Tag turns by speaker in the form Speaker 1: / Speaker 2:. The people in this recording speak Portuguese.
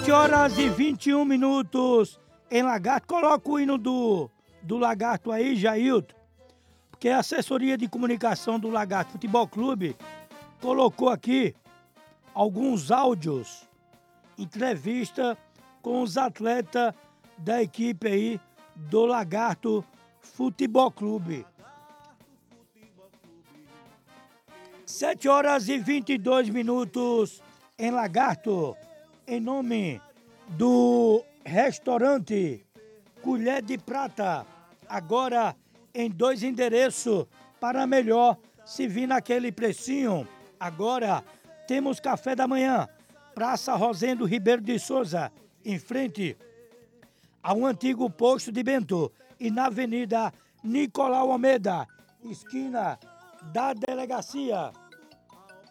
Speaker 1: 7h21 em Lagarto. Coloca o hino do Lagarto aí, Jailton, porque a assessoria de comunicação do Lagarto Futebol Clube colocou aqui alguns áudios, entrevista com os atletas da equipe aí do Lagarto Futebol Clube. 7h22 em Lagarto, em nome do restaurante Colher de Prata, agora em 2 endereços para melhor se vir naquele precinho. Agora temos café da manhã, Praça Rosendo Ribeiro de Souza, em frente ao antigo posto de Bento, e na Avenida Nicolau Almeida, esquina da delegacia.